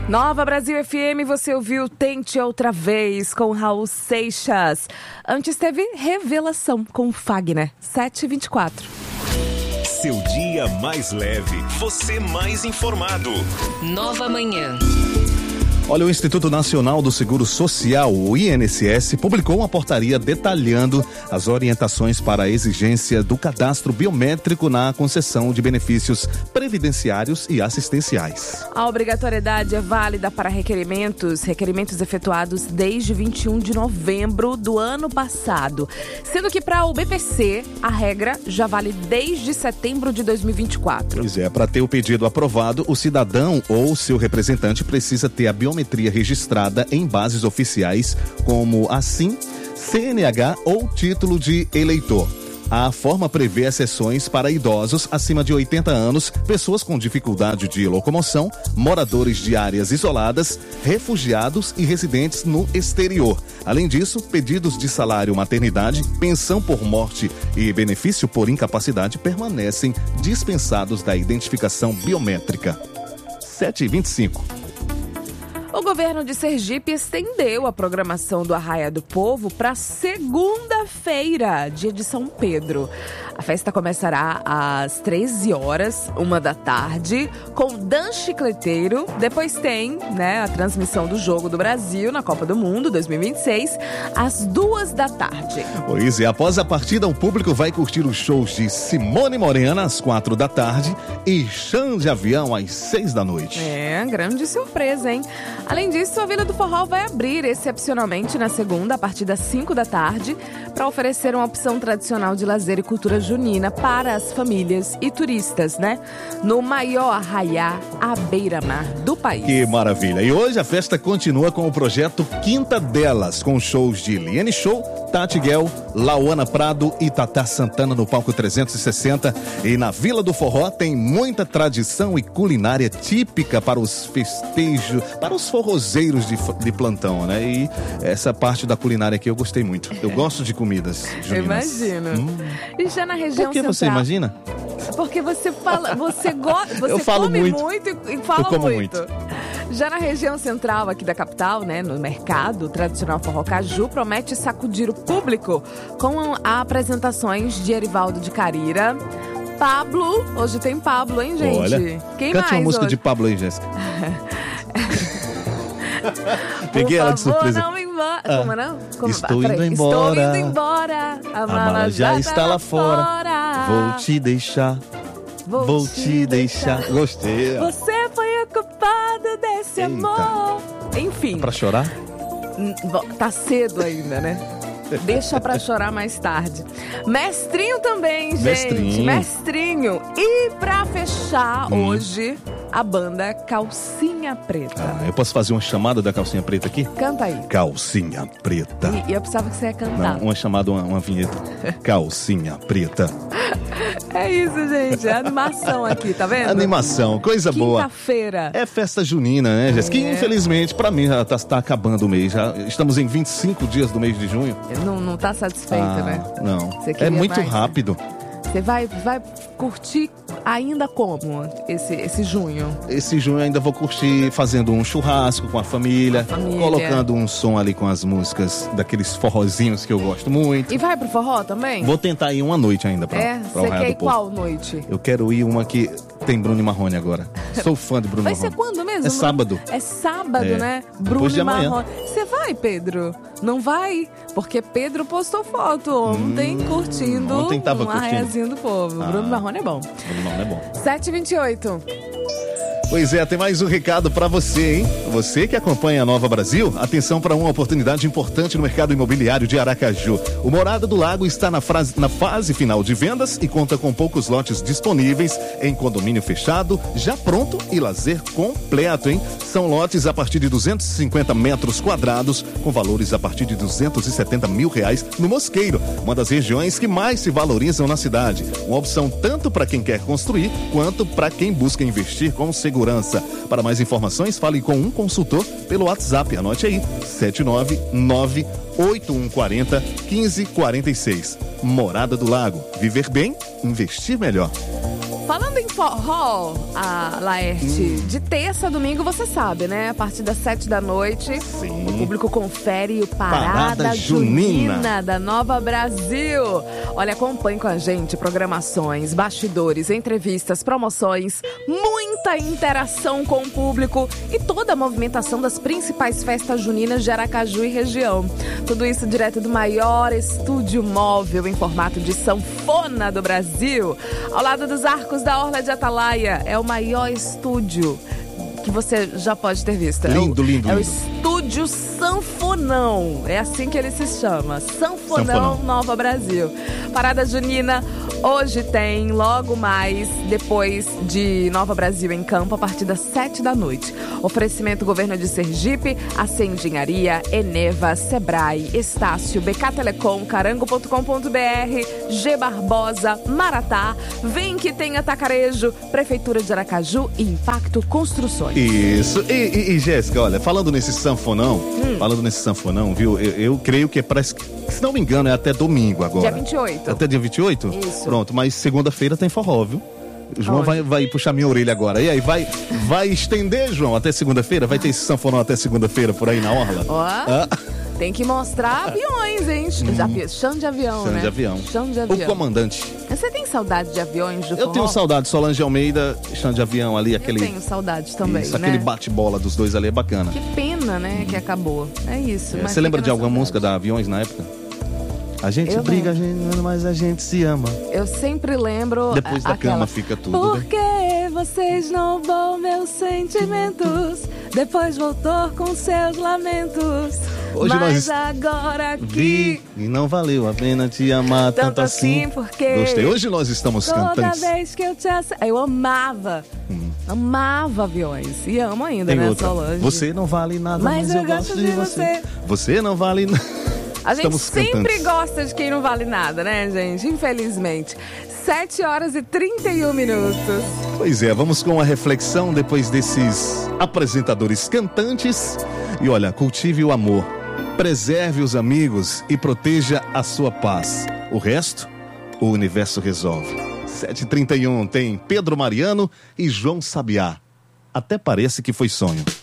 Nova Brasil FM, você ouviu Tente Outra Vez com Raul Seixas. Antes teve Revelação com Fagner, 7h24. Seu dia mais leve, você mais informado. Nova Manhã. Olha, o Instituto Nacional do Seguro Social, o INSS, publicou uma portaria detalhando as orientações para a exigência do cadastro biométrico na concessão de benefícios previdenciários e assistenciais. A obrigatoriedade é válida para requerimentos efetuados desde 21 de novembro do ano passado, sendo que para o BPC, a regra já vale desde setembro de 2024. Pois é, para ter o pedido aprovado, o cidadão ou seu representante precisa ter a biometria registrada em bases oficiais como a SIM, CNH ou título de eleitor. A forma prevê exceções para idosos acima de 80 anos, pessoas com dificuldade de locomoção, moradores de áreas isoladas, refugiados e residentes no exterior. Além disso, pedidos de salário maternidade, pensão por morte e benefício por incapacidade permanecem dispensados da identificação biométrica. 7h25. O governo de Sergipe estendeu a programação do Arraia do Povo para segunda-feira, dia de São Pedro. A festa começará às 13 horas, 13h, com Dan Chicleteiro. Depois tem, a transmissão do Jogo do Brasil na Copa do Mundo 2026, às 14h. Pois é, após a partida, o público vai curtir os shows de Simone Morena às 16h e Xande de Avião às 18h. É, grande surpresa, hein? Além disso, a Vila do Forró vai abrir excepcionalmente na segunda, a partir das 17h, para oferecer uma opção tradicional de lazer e cultura junina para as famílias e turistas, no maior arraiá à beira-mar do país. Que maravilha! E hoje a festa continua com o projeto Quinta Delas, com shows de Liane Show, Tati Guel, Lauana Prado e Tatá Santana no palco 360. E na Vila do Forró tem muita tradição e culinária típica para os festejos, para os forrozeiros de plantão, E essa parte da culinária aqui eu gostei muito. Eu gosto de comidas juninas. Imagino. E já na região Por que central... você imagina? Porque você fala, você eu falo come muito e fala eu como muito. Já na região central aqui da capital, no mercado, o tradicional Forró Caju promete sacudir o público com apresentações de Erivaldo de Carira, Pablo, hoje tem Pablo, hein, gente? Olha, quem cante mais uma música hoje? de Pablo aí, Jéssica. Peguei ela de surpresa. Não me embora. Como não? Estou indo embora. Estou indo embora. A mala já está lá fora. Vou te deixar. Vou te deixar. Gostei. Você foi o culpado desse amor. Enfim. É pra chorar? Tá cedo ainda, Deixa pra chorar mais tarde. Mestrinho também, gente. Mestrinho. E pra fechar hoje, a banda Calcinha Preta. Eu posso fazer uma chamada da Calcinha Preta aqui? Canta aí. Calcinha Preta. E eu precisava que você ia cantar. Não, uma chamada, uma vinheta. Calcinha Preta. É isso, gente. É animação aqui, tá vendo? Animação, coisa boa. Quinta-feira. É festa junina, Jéssica? Que infelizmente, pra mim, já tá acabando o mês. Já estamos em 25 dias do mês de junho. Não tá satisfeita, Não. Você É muito mais? rápido. Você vai curtir ainda como esse junho? Esse junho ainda vou curtir fazendo um churrasco com a família, colocando um som ali com as músicas daqueles forrozinhos que eu gosto muito. E vai pro forró também? Vou tentar ir uma noite ainda pra você quer ir qual noite? Eu quero ir uma que tem Bruno e Marrone agora. Sou fã de Bruno e Marrone. Vai ser quando mesmo? É sábado. É sábado, Bruno de e amanhã. Marrone. Você vai, Pedro? Não vai? Porque Pedro postou foto ontem curtindo ontem tava curtindo. arraiazinho do povo. Bruno e Marrone é bom. Bruno e Marrone é bom. 7h28. Pois é, tem mais um recado pra você, hein? Você que acompanha a Nova Brasil, atenção para uma oportunidade importante no mercado imobiliário de Aracaju. O Morada do Lago está na fase final de vendas e conta com poucos lotes disponíveis em condomínio fechado, já pronto e lazer completo, hein? São lotes a partir de 250 metros quadrados, com valores a partir de R$270 mil no Mosqueiro, uma das regiões que mais se valorizam na cidade. Uma opção tanto para quem quer construir, quanto para quem busca investir com segurança. Para mais informações, fale com um consultor pelo WhatsApp. Anote aí, 799-8140-1546. Morada do Lago. Viver bem, investir melhor. Falando em forró, a Laerte, de terça a domingo, você sabe, né? A partir das 7 da noite, Sim. o público confere o Parada Parada Junina Junina da Nova Brasil. Olha, acompanhe com a gente programações, bastidores, entrevistas, promoções, muita interação com o público e toda a movimentação das principais festas juninas de Aracaju e região. Tudo isso direto do maior estúdio móvel em formato de sanfona do Brasil, ao lado dos arcos da Orla de Atalaia. É o maior estúdio que você já pode ter visto. Lindo, lindo, É o lindo. Estúdio Sanfonão. É assim que ele se chama. Sanfonão Nova Brasil. Parada Junina hoje tem, logo mais, depois de Nova Brasil em campo, a partir das 7 da noite. Oferecimento Governo de Sergipe, AC Engenharia, Eneva, Sebrae, Estácio, BK Telecom, Carango.com.br, G Barbosa, Maratá, Vem que tem Atacarejo, Prefeitura de Aracaju e Impacto Construções. Isso. E Jéssica, olha, falando nesse sanfonão, viu? Eu creio que parece que, se não me engano, é até domingo agora. Dia 28. Até dia 28? Isso. Pronto, mas segunda-feira tem forró, viu? O João vai puxar minha orelha agora. E aí, vai estender, João, até segunda-feira? Vai ter esse sanfonão até segunda-feira por aí na orla? Ó, tem que mostrar aviões, hein? Chão de avião, Chão né? de avião. Chão de avião. O comandante. Você tem saudade de aviões do Eu tenho forró? saudade, Solange Almeida, chão de avião ali, Eu aquele... tenho saudade também, Isso, né? aquele bate-bola dos dois ali é bacana. Que pena, né, que acabou. É isso. mas Você lembra fica de na alguma saudade. música da Aviões na época? A gente Eu briga, lembro. mas a gente se ama. Eu sempre lembro... Depois da aquela, cama fica tudo, né? Por que vocês não vão meus sentimentos? Depois voltou com seus lamentos. Hoje mas nós agora que... Vi e não valeu a pena te amar tanto assim. porque... Gostei. Hoje nós estamos Toda cantantes. vez que eu te eu amava. Amava Aviões. E amo ainda, Tem né, outra. Solange? Você não vale nada, mas eu gosto de você. Você não vale nada. A gente Estamos sempre cantantes. gosta de quem não vale nada, né, gente? Infelizmente. 7 horas e 31 minutos. Pois é, vamos com a reflexão depois desses apresentadores cantantes. E olha, cultive o amor, preserve os amigos e proteja a sua paz. O resto, o universo resolve. 7h31 tem Pedro Mariano e João Sabiá. Até parece que foi sonho.